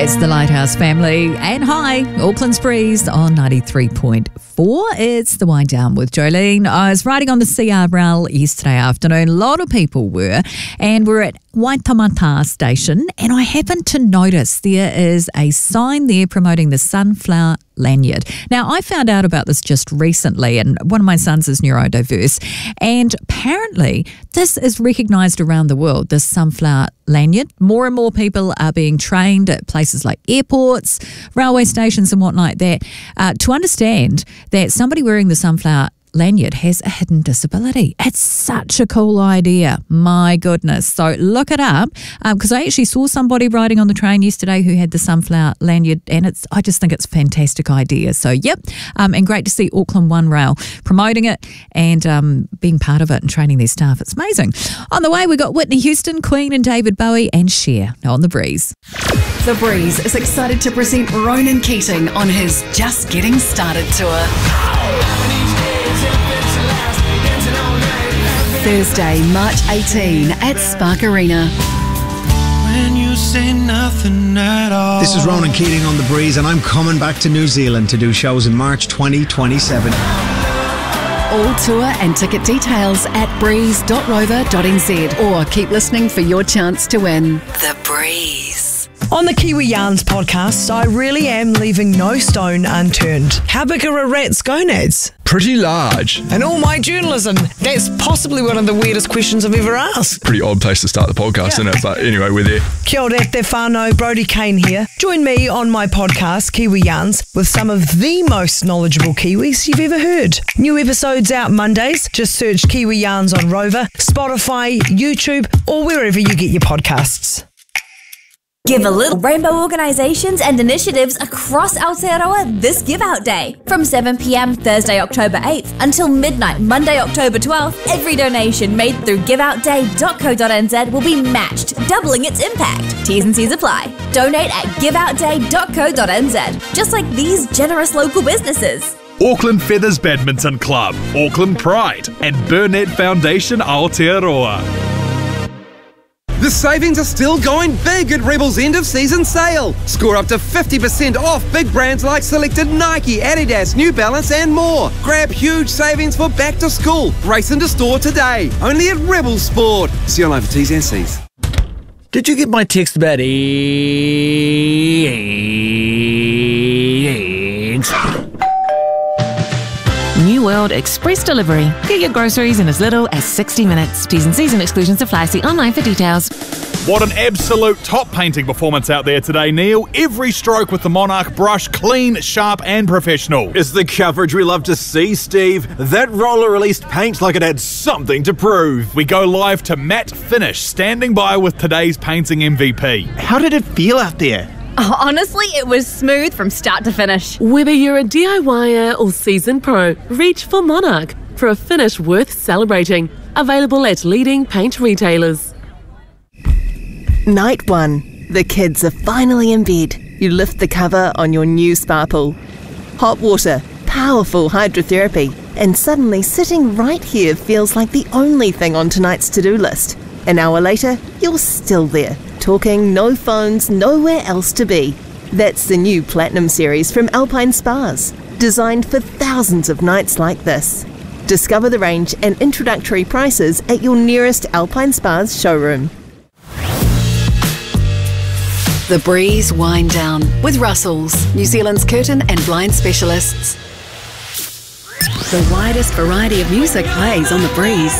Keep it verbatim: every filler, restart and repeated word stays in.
It's the Lighthouse family. And hi, Auckland's Breeze on ninety-three point four. It's the Wind Down with Jolene. I was riding on the C R L yesterday afternoon. A lot of people were. And we're at Waitamata Station. And I happened to notice there is a sign there promoting the Sunflower Lanyard. Now, I found out about this just recently, and one of my sons is neurodiverse, and apparently this is recognised around the world, this Sunflower Lanyard. More and more people are being trained at places like airports, railway stations and whatnot like that uh, to understand that somebody wearing the Sunflower Lanyard has a hidden disability. It's such a cool idea. My goodness. So look it up because um, I actually saw somebody riding on the train yesterday who had the Sunflower Lanyard, and it's I just think it's a fantastic idea. So yep, um, and great to see Auckland One Rail promoting it and um, being part of it and training their staff. It's amazing. On the way, we got Whitney Houston, Queen and David Bowie and Cher on The Breeze. The Breeze is excited to present Ronan Keating on his Just Getting Started tour. Thursday, March eighteenth at Spark Arena. When you say nothing at all. This is Ronan Keating on The Breeze, and I'm coming back to New Zealand to do shows in March twenty twenty-seven. All tour and ticket details at breeze dot rover dot n z or keep listening for your chance to win. The Breeze. On the Kiwi Yarns podcast, I really am leaving no stone unturned. How big are a rat's gonads? Pretty large. And all my journalism, that's possibly one of the weirdest questions I've ever asked. Pretty odd place to start the podcast, Yeah. isn't it? But anyway, we're there. Kia ora te whānau, Brodie Kane here. Join me on my podcast, Kiwi Yarns, with some of the most knowledgeable Kiwis you've ever heard. New episodes out Mondays. Just search Kiwi Yarns on Rover, Spotify, YouTube, or wherever you get your podcasts. Give a little rainbow organisations and initiatives across Aotearoa this Give Out Day. From seven p.m. Thursday, October eighth until midnight, Monday, October twelfth, every donation made through give out day dot co dot n z will be matched, doubling its impact. T's and C's apply. Donate at give out day dot co dot n z, just like these generous local businesses. Auckland Feathers Badminton Club, Auckland Pride and Burnett Foundation Aotearoa. The savings are still going big at Rebel's end of season sale. Score up to fifty percent off big brands like selected Nike, Adidas, New Balance and more. Grab huge savings for back to school. Race into store today. Only at Rebel Sport. See you online for T's and C's. Did you get my text about eggs? New World Express Delivery. Get your groceries in as little as sixty minutes. T's and C's and exclusions apply. See online for details. What an absolute top painting performance out there today, Neil. Every stroke with the Monarch brush, clean, sharp and professional. It's the coverage we love to see, Steve. That roller released paint like it had something to prove. We go live to Matt Finish, standing by with today's painting M V P. How did it feel out there? Oh, honestly, it was smooth from start to finish. Whether you're a DIYer or seasoned pro, reach for Monarch for a finish worth celebrating. Available at leading paint retailers. Night one. The kids are finally in bed. You lift the cover on your new spa pool. Hot water, powerful hydrotherapy, and suddenly sitting right here feels like the only thing on tonight's to-do list. An hour later, you're still there. Talking, no phones, nowhere else to be. That's the new Platinum Series from Alpine Spas, designed for thousands of nights like this. Discover the range and introductory prices at your nearest Alpine Spas showroom. The Breeze Wind Down with Russell's, New Zealand's curtain and blind specialists. The widest variety of music plays on The Breeze.